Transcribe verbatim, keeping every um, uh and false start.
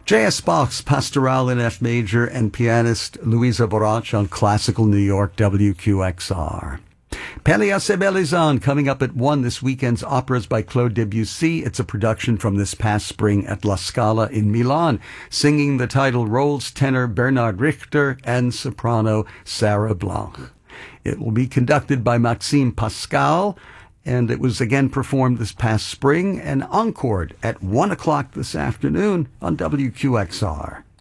J S. Bach's Pastoral in F major and pianist Louisa Borach on Classical New York W Q X R. Pelléas et Melisande coming up at one, this weekend's operas by Claude Debussy. It's a production from this past spring at La Scala in Milan. Singing the title roles tenor Bernard Richter and soprano Sarah Blanc. It will be conducted by Maxime Pascal, and it was again performed this past spring and encored at one o'clock this afternoon on W Q X R.